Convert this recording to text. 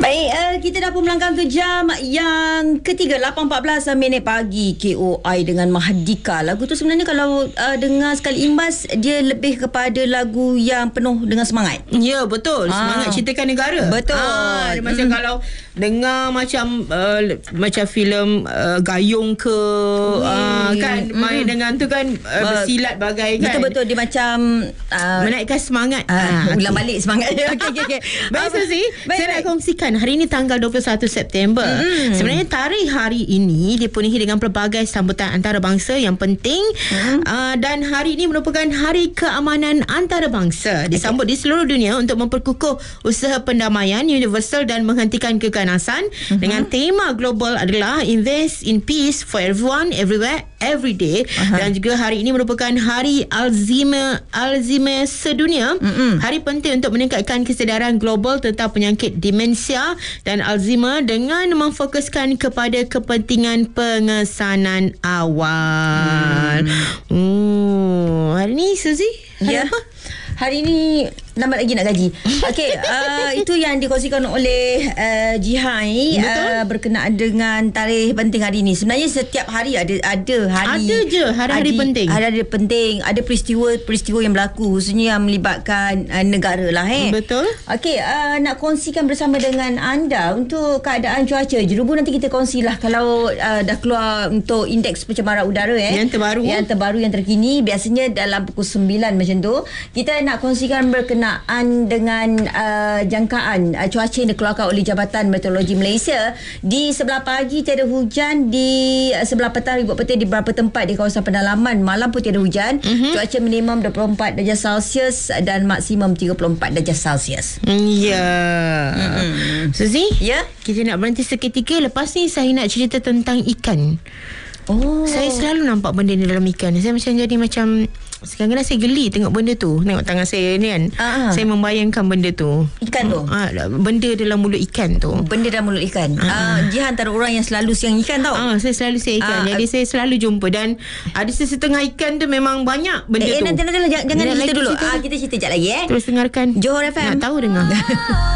Baik, kita dah pun melangkah ke jam yang ketiga, 8.14 minit pagi. KOI dengan Mahardika. Lagu tu sebenarnya kalau dengar sekali imbas, dia lebih kepada lagu yang penuh dengan semangat. Ya, betul. Semangat ciptakan negara. Betul. Macam kalau dengar macam filem Gayung ke kan main dengan tu kan bersilat bagai kan. Betul-betul dia macam menaikkan semangat. Ulang balik semangat. Okey. Baik Suzy, saya nak kongsikan hari ini tanggal 21 September. Sebenarnya tarikh hari ini dipenuhi dengan pelbagai sambutan antarabangsa yang penting dan hari ini merupakan Hari Keamanan Antarabangsa. Disambut di seluruh dunia untuk memperkukuh usaha pendamaian universal dan menghentikan keganasan dengan tema global adalah Invest in Peace for Everyone, Everywhere, Every Day. Dan juga hari ini merupakan Hari Alzheimer sedunia. Hari penting untuk meningkatkan kesedaran global tentang penyakit demensia dan Alzheimer dengan memfokuskan kepada kepentingan pengesanan awal. Hari ni Suzy, hari apa? Hari ni lambat lagi nak gaji. Okey, itu yang dikongsikan oleh Jihai berkenaan dengan tarikh penting hari ni. Sebenarnya setiap hari ada hari penting. Hari penting, ada peristiwa yang berlaku khususnya yang melibatkan negara lah Betul. Okey, nak kongsikan bersama dengan anda untuk keadaan cuaca. Jerubu nanti kita kongsilah kalau dah keluar untuk indeks pencemaran udara yang terbaru yang terkini. Biasanya dalam pukul 9 macam tu. Kita nak kongsikan berkenaan dengan jangkaan cuaca yang dikeluarkan oleh Jabatan Meteorologi Malaysia. Di sebelah pagi tiada hujan, di sebelah petang ribut petir di beberapa tempat di kawasan pedalaman. Malam pun tiada hujan. Cuaca minimum 24 darjah Celsius dan maksimum 34 darjah Celsius. Suzy, ya, kita nak berhenti seketika. Lepas ni saya nak cerita tentang ikan. Saya selalu nampak benda ni dalam ikan. Saya macam jadi macam kadang-kadang saya geli tengok benda tu. Tengok tangan saya ni kan. Saya membayangkan benda tu. Ikan tu? Benda dalam mulut ikan tu. Benda dalam mulut ikan. Dia antara orang yang selalu siang ikan tau. Saya selalu siang ikan. Jadi saya selalu jumpa. Dan ada sesetengah ikan tu memang banyak benda tu. Nanti jangan cerita dulu. Kita cerita sekejap lagi. Terus dengarkan Johor FM. Nak tahu dengar.